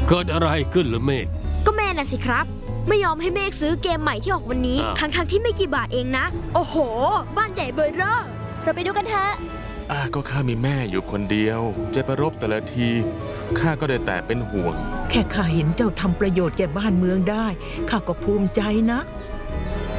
เกิดอะไรขึ้นเหรอเมฆก็แม่น่ะสิครับไม่ยอมให้เมฆซื้อเกมใหม่ที่ออกวันนี้ทั้งที่ไม่กี่บาทเองนะโอ้โหบ้านใหญ่เบ้อเร่อเราไปดูกันเถอะก็ข้ามีแม่อยู่คนเดียวจะไปรบแต่ละทีข้าก็ได้แต่เป็นห่วงแค่ข้าเห็นเจ้าทำประโยชน์แก่บ้านเมืองได้ข้าก็ภูมิใจนะ